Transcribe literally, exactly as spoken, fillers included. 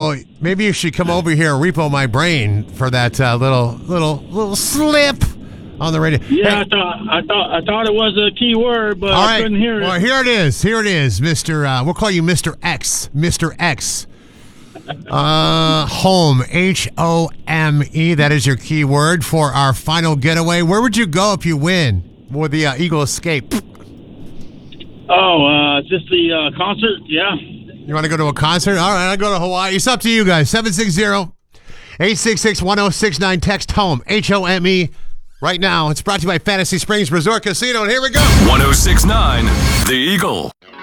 Well, maybe you should come over here and repo my brain for that uh, little little little slip on the radio. Yeah, Hey. I thought I thought I thought it was a key word, but All I right. couldn't hear it. Well, here it is. Here it is, Mister Uh, we'll call you Mister X. Mister X. Uh, home. H O M E. That is your key word for our final getaway. Where would you go if you win? Would the uh, Eagle Escape? Oh, uh, just the uh, concert? Yeah. You want to go to a concert? All right, I'll go to Hawaii. It's up to you guys. seven six zero, eight six six, one zero six nine. Text home. H O M E. Right now. It's brought to you by Fantasy Springs Resort Casino. And here we go. one oh six point nine The Eagle.